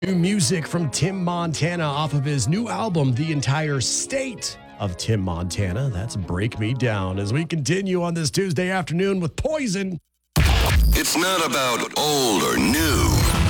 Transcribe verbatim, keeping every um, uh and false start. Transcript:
New music from Tim Montana off of his new album, The Entire State of Tim Montana. That's Break Me Down as we continue on this Tuesday afternoon with Poison. It's not about old or new.